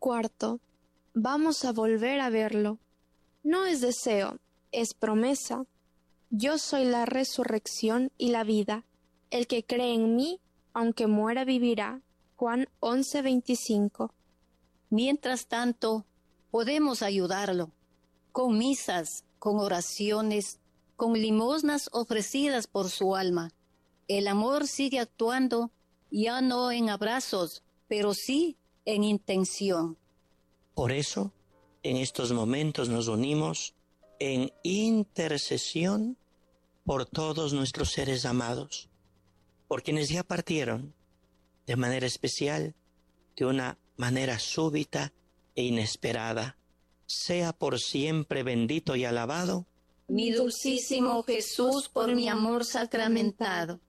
cuarto. Vamos a volver a verlo. No es deseo, es promesa. Yo soy la resurrección y la vida. El que cree en mí, aunque muera, vivirá. Juan 11:25. Mientras tanto, podemos ayudarlo, con misas, con oraciones, con limosnas ofrecidas por su alma. El amor sigue actuando, ya no en abrazos, pero sí en intención. Por eso, en estos momentos nos unimos en intercesión por todos nuestros seres amados, por quienes ya partieron, de manera especial, de una manera súbita e inesperada. Sea por siempre bendito y alabado mi dulcísimo Jesús por mi amor sacramentado.